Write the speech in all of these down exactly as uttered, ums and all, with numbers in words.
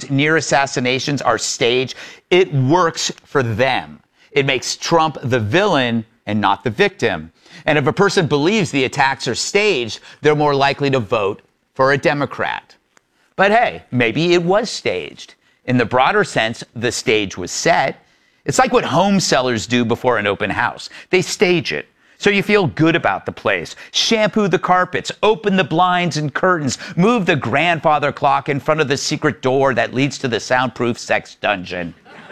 Trump's near assassinations are staged, it works for them. It makes Trump the villain and not the victim. And if a person believes the attacks are staged, they're more likely to vote for a Democrat. But hey, maybe it was staged. In the broader sense, the stage was set. It's like what home sellers do before an open house. They stage it. So you feel good about the place. Shampoo the carpets, open the blinds and curtains, move the grandfather clock in front of the secret door that leads to the soundproof sex dungeon.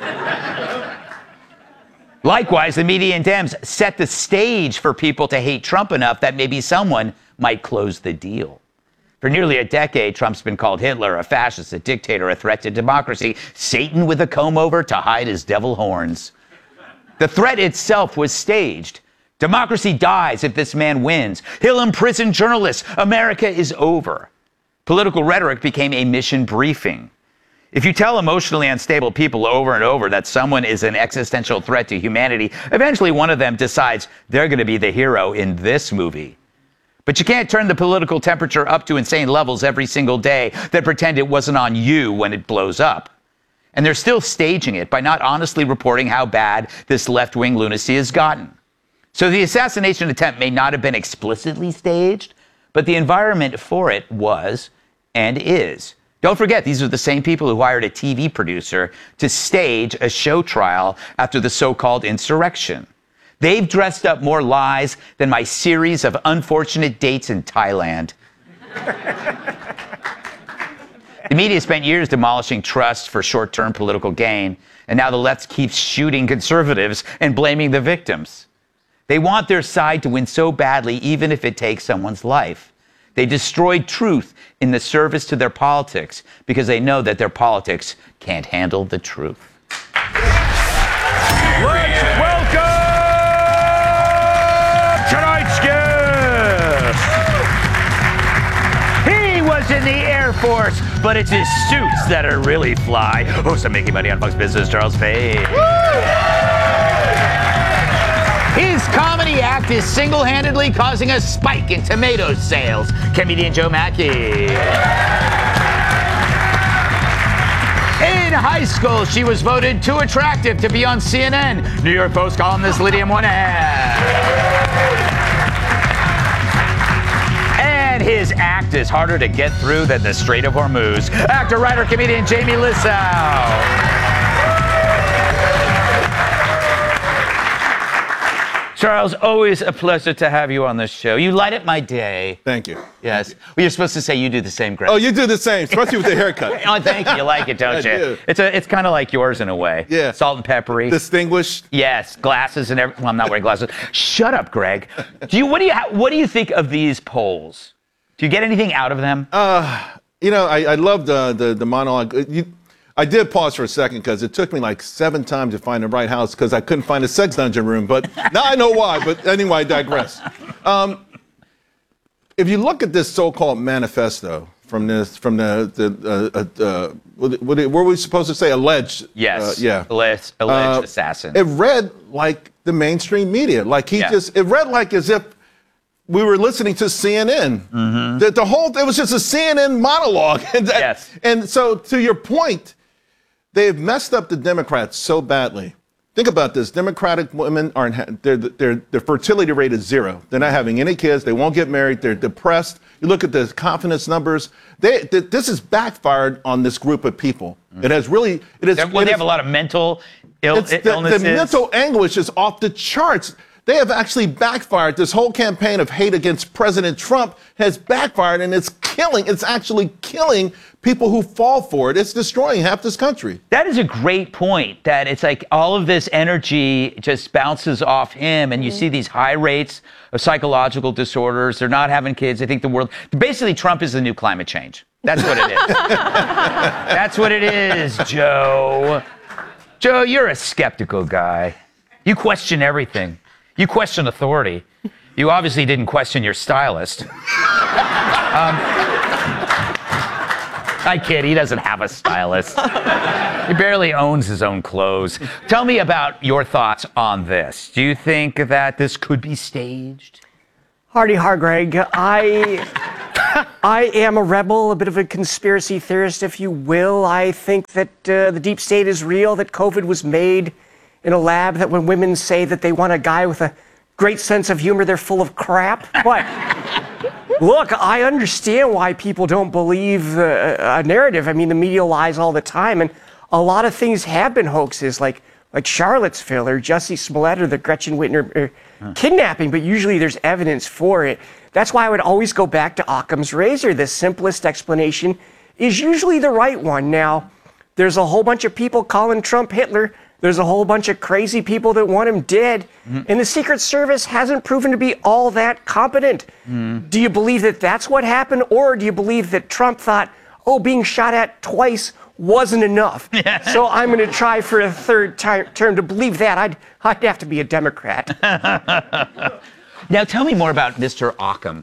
Likewise, the media and Dems set the stage for people to hate Trump enough that maybe someone might close the deal. For nearly a decade, Trump's been called Hitler, a fascist, a dictator, a threat to democracy, Satan with a comb over to hide his devil horns. The threat itself was staged. Democracy dies if this man wins. He'll imprison journalists. America is over. Political rhetoric became a mission briefing. If you tell emotionally unstable people over and over that someone is an existential threat to humanity, eventually one of them decides they're going to be the hero in this movie. But you can't turn the political temperature up to insane levels every single day then pretend it wasn't on you when it blows up. And they're still staging it by not honestly reporting how bad this left-wing lunacy has gotten. So the assassination attempt may not have been explicitly staged, but the environment for it was and is. Don't forget, these are the same people who hired a T V producer to stage a show trial after the so-called insurrection. They've dressed up more lies than my series of unfortunate dates in Thailand. The media spent years demolishing trust for short-term political gain, and now the left keeps shooting conservatives and blaming the victims. They want their side to win so badly, even if it takes someone's life. They destroyed truth in the service to their politics because they know that their politics can't handle the truth. Let's welcome tonight's guest. He was in the Air Force, but it's his suits that are really fly. Host of Making Money on Fox Business, Charles Payne. His comedy act is single-handedly causing a spike in tomato sales. Comedian Joe Mackey. In high school, she was voted too attractive to be on C N N. New York Post columnist Lydia Moynihan. And his act is harder to get through than the Strait of Hormuz. Actor, writer, comedian Jamie Lissow. Charles, always a pleasure to have you on this show. You light up my day. Thank you. Yes. Well, you're supposed to say you do the same, Greg. Oh, you do the same, especially with the haircut. Oh, thank you. You like it, don't I you? do. It's a, it's kind of like yours in a way. Yeah. Salt and peppery. Distinguished. Yes. Glasses and everything. Well, I'm not wearing glasses. Shut up, Greg. Do you? What do you? What do you think of these polls? Do you get anything out of them? Uh, you know, I, I loved uh, the the monologue. You, I did pause for a second because it took me like seven times to find the right house because I couldn't find a sex dungeon room. But now I know why. But anyway, I digress. Um, if you look at this so-called manifesto from this, from the, the uh, uh, what, what, what were we supposed to say? Alleged. Yes. Uh, yeah. Alleged, alleged Uh, assassin. It read like the mainstream media. Like he Yeah. just, it read like as if we were listening to C N N. Mm-hmm. The, the whole, it was just a C N N monologue. And, that, Yes. and so to your point, they have messed up the Democrats so badly. Think about this. Democratic women aren't, ha- their, their, their fertility rate is zero. They're not having any kids. They won't get married. They're depressed. You look at the confidence numbers. They, th- this has backfired on this group of people. Mm. It has really, it is. Well, it they is- have a lot of mental Ill- it's the, illnesses. the mental anguish is off the charts. They have actually backfired. This whole campaign of hate against President Trump has backfired, and it's killing, it's actually killing people who fall for it. It's destroying half this country. That is a great point, that it's like all of this energy just bounces off him, and you see these high rates of psychological disorders. They're not having kids. I think the world, basically Trump is the new climate change. That's what it is. That's what it is, Joe. Joe, you're a skeptical guy. You question everything. You question authority. You obviously didn't question your stylist. Um, I kid, he doesn't have a stylist. He barely owns his own clothes. Tell me about your thoughts on this. Do you think that this could be staged? Hardy Har, Greg. I I am a rebel, a bit of a conspiracy theorist, if you will. I think that uh, the deep state is real, that COVID was made in a lab, that when women say that they want a guy with a great sense of humor, they're full of crap. But look, I understand why people don't believe uh, a narrative. I mean, the media lies all the time, and a lot of things have been hoaxes, like like Charlottesville or Jussie Smollett or the Gretchen Whitmer uh, huh. kidnapping, but usually there's evidence for it. That's why I would always go back to Occam's razor. The simplest explanation is usually the right one. Now, there's a whole bunch of people calling Trump Hitler. There's a whole bunch of crazy people that want him dead. Mm-hmm. And the Secret Service hasn't proven to be all that competent. Mm-hmm. Do you believe that that's what happened? Or do you believe that Trump thought, oh, being shot at twice wasn't enough? Yeah. So I'm going to try for a third time, term. To believe that, I'd, I'd have to be a Democrat. Now tell me more about Mister Occam.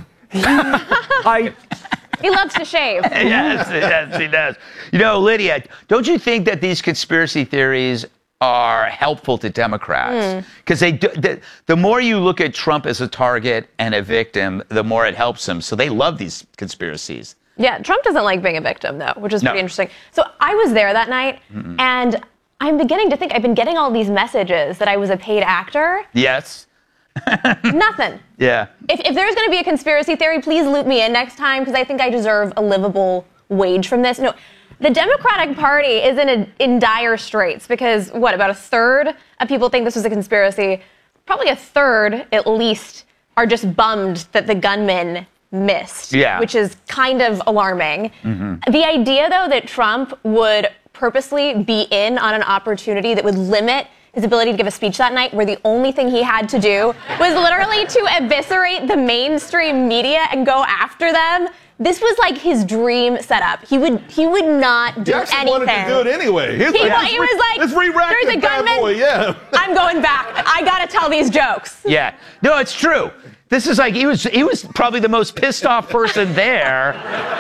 I... He loves to shave. Yes, yes, he does. You know, Lydia, don't you think that these conspiracy theories are helpful to Democrats? Because mm. they do, the, the more you look at Trump as a target and a victim, the more it helps them. So they love these conspiracies. Yeah, Trump doesn't like being a victim, though, which is no. pretty interesting. So I was there that night, Mm-mm. and I'm beginning to think I've been getting all these messages that I was a paid actor. Yes. Nothing. Yeah. If, if there's going to be a conspiracy theory, please loop me in next time, because I think I deserve a livable wage from this. No, the Democratic Party is in a, in dire straits because, what, about a third of people think this was a conspiracy? Probably a third, at least, are just bummed that the gunman missed, yeah. which is kind of alarming. Mm-hmm. The idea, though, that Trump would purposely be in on an opportunity that would limit his ability to give a speech that night, where the only thing he had to do was literally to eviscerate the mainstream media and go after them. This was like his dream setup. He would he would not do Jackson anything. wanted to do it anyway. He, he, like, he was like, let's re-rack there's this a bad gunman. boy, yeah. I'm going back. I gotta tell these jokes. Yeah. No, it's true. This is like, he was he was probably the most pissed off person there.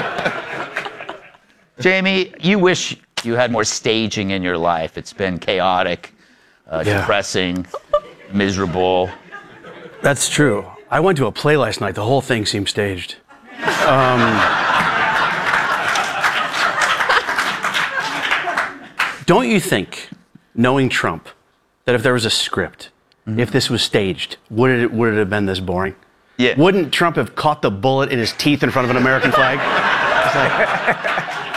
Jamie, you wish you had more staging in your life. It's been chaotic. Uh, yeah. Depressing, miserable. That's true. I went to a play last night. The whole thing seemed staged. Um, don't you think, knowing Trump, that if there was a script, mm-hmm. if this was staged, would it would it have been this boring? Yeah. Wouldn't Trump have caught the bullet in his teeth in front of an American flag? It's like,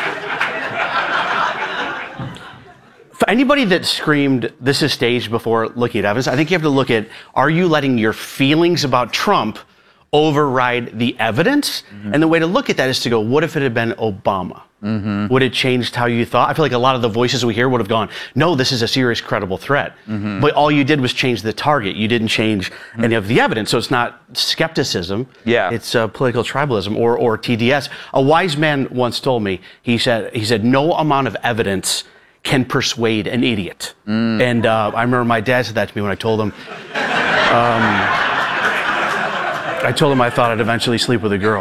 for anybody that screamed, this is staged before looking at evidence, I think you have to look at, are you letting your feelings about Trump override the evidence? Mm-hmm. And the way to look at that is to go, what if it had been Obama? Mm-hmm. Would it changed how you thought? I feel like a lot of the voices we hear would have gone, no, this is a serious, credible threat. Mm-hmm. But all you did was change the target. You didn't change mm-hmm. any of the evidence. So it's not skepticism. Yeah. It's uh, political tribalism or, or T D S. A wise man once told me, he said, he said, no amount of evidence can persuade an idiot. Mm. And uh, I remember my dad said that to me when I told him, um, I told him I thought I'd eventually sleep with a girl.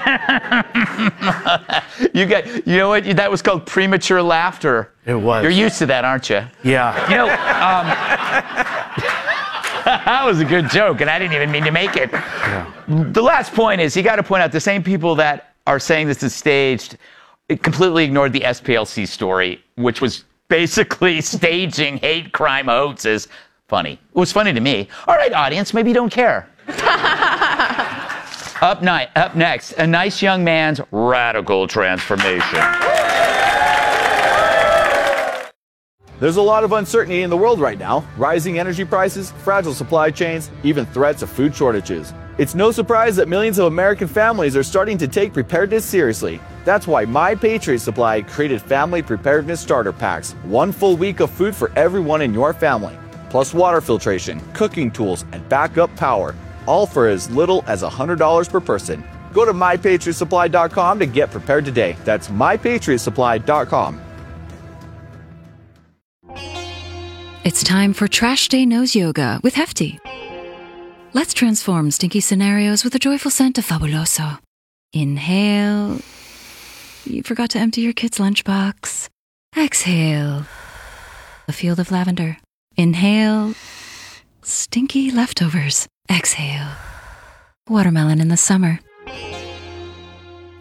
You got, you know what? That was called premature laughter. It was. You're used to that, aren't you? Yeah. You know, um, that was a good joke, and I didn't even mean to make it. Yeah. The last point is, you got to point out the same people that are saying this is staged completely ignored the S P L C story, which was basically staging hate crime hoaxes. Funny. It was funny to me. All right, audience, maybe you don't care. up, ni- up next, a nice young man's radical transformation. There's a lot of uncertainty in the world right now. Rising energy prices, fragile supply chains, even threats of food shortages. It's no surprise that millions of American families are starting to take preparedness seriously. That's why My Patriot Supply created Family Preparedness Starter Packs. One full week of food for everyone in your family. Plus water filtration, cooking tools, and backup power. All for as little as one hundred dollars per person. Go to my patriot supply dot com to get prepared today. That's my patriot supply dot com. It's time for Trash Day Nose Yoga with Hefty. Let's transform stinky scenarios with a joyful scent of Fabuloso. Inhale. You forgot to empty your kid's lunchbox. Exhale. A field of lavender. Inhale. Stinky leftovers. Exhale. Watermelon in the summer.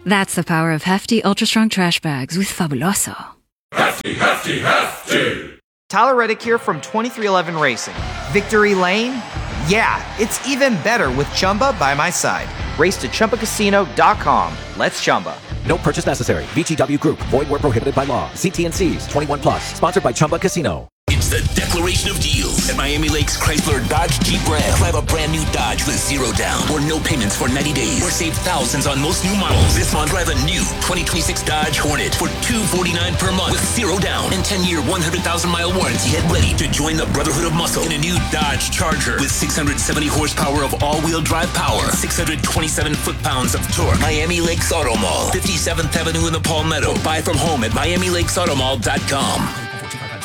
That's the power of hefty, ultra-strong trash bags with Fabuloso. Hefty, hefty, hefty! Tyler Reddick here from twenty-three eleven Racing. Victory Lane? Yeah, it's even better with Chumba by my side. Race to Chumba Casino dot com. Let's Chumba. No purchase necessary. V G W Group. Void where prohibited by law. See T and C's. twenty-one plus. Sponsored by Chumba Casino. It's the Declaration of Deals at Miami Lakes Chrysler Dodge Jeep Ram. Drive a brand new Dodge with zero down or no payments for ninety days, or save thousands on most new models. This month, drive a new twenty twenty-six Dodge Hornet for two hundred forty-nine dollars per month with zero down and ten-year, one hundred thousand mile warranty. Get ready to join the Brotherhood of Muscle in a new Dodge Charger with six hundred seventy horsepower of all-wheel drive power, six hundred twenty-seven foot-pounds of torque. Miami Lakes Auto Mall, fifty-seventh Avenue in the Palmetto. Buy from home at Miami Lakes Auto Mall dot com.